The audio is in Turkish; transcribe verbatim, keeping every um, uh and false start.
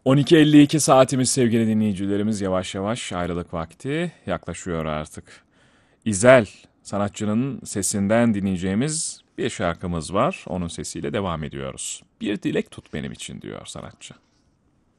on iki elli iki saatimiz sevgili dinleyicilerimiz, yavaş yavaş ayrılık vakti yaklaşıyor artık. İzel sanatçının sesinden dinleyeceğimiz bir şarkımız var. Onun sesiyle devam ediyoruz. Bir dilek tut benim için diyor sanatçı.